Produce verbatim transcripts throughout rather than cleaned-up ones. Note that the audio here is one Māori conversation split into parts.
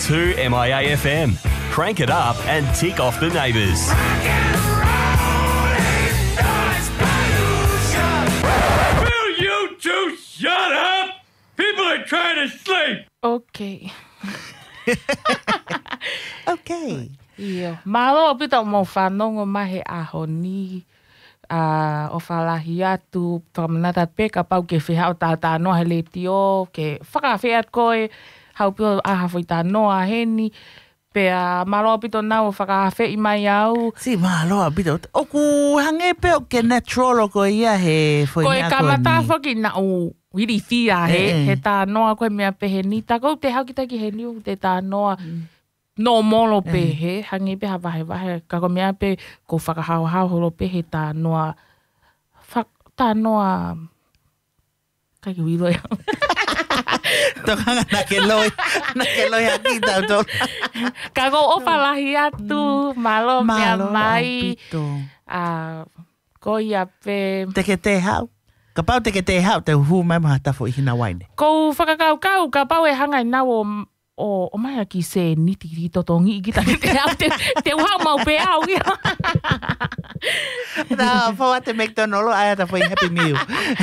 to M I A F M. Crank it up and tick off the neighbours. Will you two shut up? People are trying to sleep. Okay. Okay. Iyo. Malo pito mo whanongo mahe aho ni uh, o whalahi atu whamanata pe ka pau ke whihau tātā noa he le tio ke whakawhiat koe hau pio aha whi tā noa heni pe a malo pito nau whakawhi i mai au. Si malo pito. Oku hange pe o ke natural o ko ia he foi Koe nga kamata ni. whaki na o wiri whia he, Eh, eh. he tā noa koe mea pe he ni. Tā kou te hau ki taki he ni te tā noa. No molo pe he, hangi pe hawahe wahe. Ka ko mea pe ko whakahau hau holo pe he tā noa. Whak, tā noa. Kai ki wiro ea. Tokanga na ke loi. Na ke loi aki tau tō. Ka ko opalahi atu, malo mea Malo mai. pito. A ko ia pe. Te ke te hau. Ka pau te ke te hau te hu mai maha tafo i hina waine. Ko whakakau kau, ka pau e hangai nau o o, o mai aki se niti ki totongi i kita te au te, te uhau mau pe au ia. Nā, fo te McDonald's, ai ata foi Happy Meal.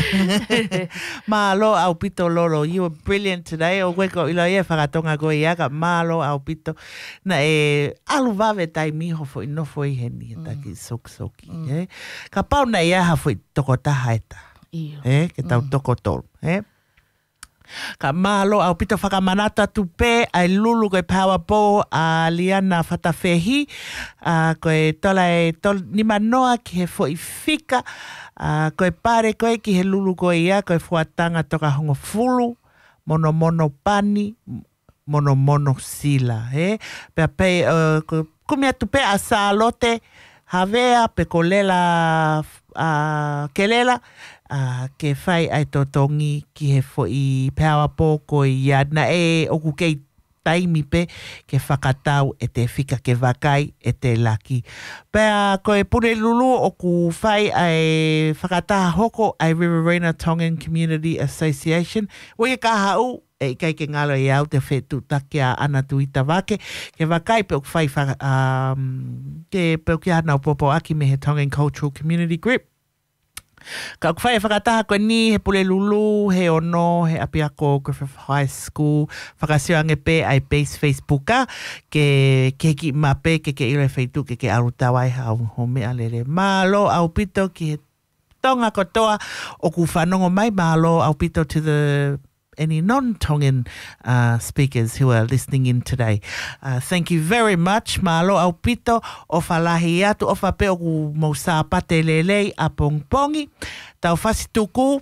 Malo au pito lolo, you were brilliant today. O koe ko ilo ia whakatonga koe ia ka malo au pito. Na e alu wawe tai miho fo ino foi heni, ta ki sok soki. Eh? Ka pau na ia ha foi toko taha eta. Iyo. Eh? Ke tau toko tolu. Eh? Ka malo au pito whakamanata tu pe ai lulu koe Powerball a liana whatawhehi a koe tola e tol nima noa ki he fo i fika a koe pare koe ki he lulu koe ia koe fuatanga toka hongo fulu mono mono pani mono mono sila eh? Pea pe uh, kumi atu pe a salote havea pe kolela uh, kelela Uh, ke whai ai totongi ki he fo i Powerball ko i ana e oku kei taimi pe ke whakatau e te whika ke wakai e te laki. Pea ko e pure lulu oku whai ai whakataha hoko ai Riverina Tongan Community Association. Wai ka hau e kai ke ngalo i au te whetu take a ana tu ita wake. Ke wakai pe oku whai whaka, um, ke pe oku hana o popo aki me he Tongan Cultural Community Group. Ka uku whai whakataha koe ni, he pule lulu, he ono, he apiako Griffith High School, whakasirange pe ai base Facebooka, ke ke ki mape, ke ke ire whaitu, ke ke arutawai hau ho mea lere. Malo au pito ki he tonga kotoa, oku whanongo mai, malo au pito to the any non-Tongan uh, speakers who are listening in today. Uh, thank you very much. Malo au pito o whalahi atu o whape o ku mausa pate lelei a pongpongi. Tau whasi tuku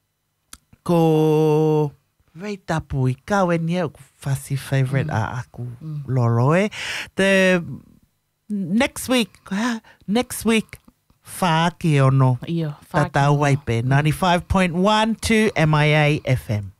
ko rei tapu i kau e nia o ku whasi favourite mm. a aku mm. lolo e. The next week, next week, whaake ono. Iyo, whaake Tatau ono. waipe, ninety-five point one to M I A F M.